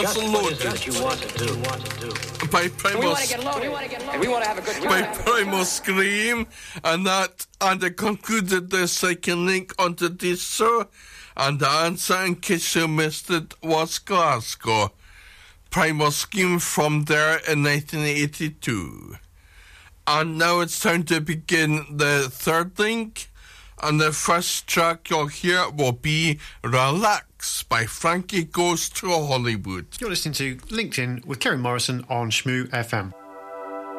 Just what is it that you want to do? By Primal, We want to get loaded. And we want to have a good by time. Primal Scream, and I concluded the second link onto this show, and the answer, in case you missed it, was Glasgow. Primal Scream from there in 1982. And now it's time to begin the third link, and the first track you'll hear will be Relax by Frankie Goes to Hollywood. You're listening to LinkedIn with Kevin Morrison on Shmoo FM.